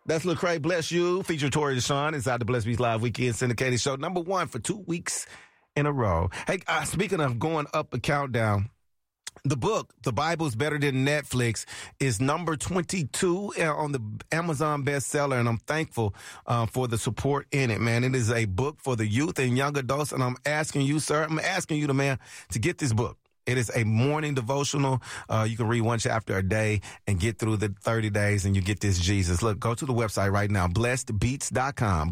That's Lecrae, Bless You, featuring Tori Deshawn inside the Blessed Beats Live Weekend Syndicated Show, number 1 for 2 weeks in a row. Hey, speaking of going up a countdown, the book, The Bible's Better Than Netflix, is number 22 on the Amazon bestseller, and I'm thankful for the support in it, man. It is a book for the youth and young adults, and I'm asking you, sir, the man, to get this book. It is a morning devotional. You can read one chapter a day and get through the 30 days, and you get this Jesus. Look, go to the website right now, blessedbeats.com,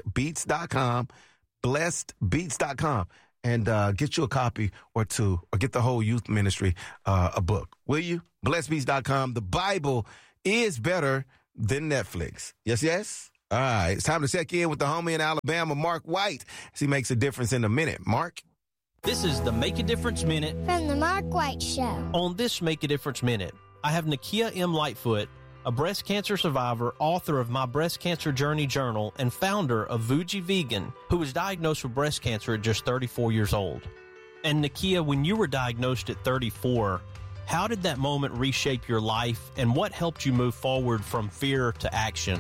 blessedbeats.com, and get you a copy or two, or get the whole youth ministry a book. Will you? Blessedbeats.com. The Bible is better than Netflix. Yes, yes? All right. It's time to check in with the homie in Alabama, Mark White, as he makes a difference in a minute. Mark? This is the Make a Difference Minute from the Mark White Show. On this Make a Difference Minute, I have Nakia M. Lightfoot, a breast cancer survivor, author of My Breast Cancer Journey Journal, and founder of Vujji Vegan, who was diagnosed with breast cancer at just 34 years old. And Nakia, when you were diagnosed at 34, how did that moment reshape your life, and what helped you move forward from fear to action?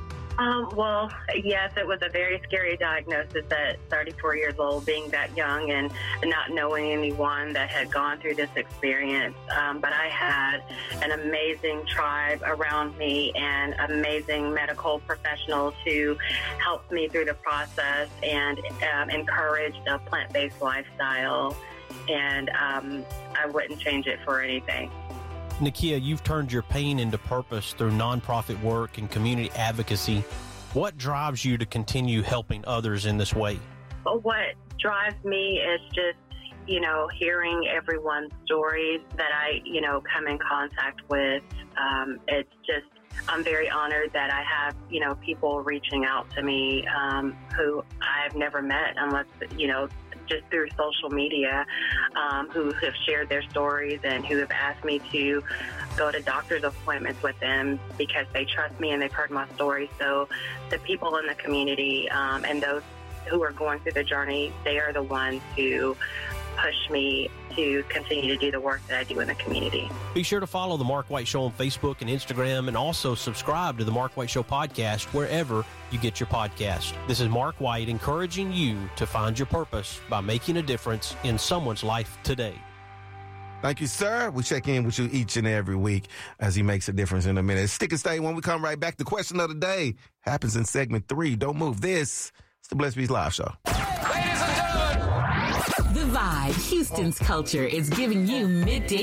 Well, yes, it was a very scary diagnosis at 34 years old, being that young and not knowing anyone that had gone through this experience. But I had an amazing tribe around me and amazing medical professionals who helped me through the process and encouraged a plant-based lifestyle. And I wouldn't change it for anything. Nakia, you've turned your pain into purpose through nonprofit work and community advocacy. What drives you to continue helping others in this way? What drives me is just, hearing everyone's stories that I, come in contact with. It's just, I'm very honored that I have, people reaching out to me who I've never met unless, just through social media, who have shared their stories and who have asked me to go to doctor's appointments with them because they trust me and they've heard my story. So the people in the community and those who are going through the journey, they are the ones who push me to continue to do the work that I do in the community. Be sure to follow The Mark White Show on Facebook and Instagram, and also subscribe to The Mark White Show podcast wherever you get your podcast. This is Mark White encouraging you to find your purpose by making a difference in someone's life today. Thank you, sir. We check in with you each and every week as he makes a difference in a minute. Stick and stay when we come right back. The question of the day happens in segment 3. Don't move. This is the Blessed Beats Live Show. Ladies and gentlemen, The Vibe, Houston's culture, is giving you midday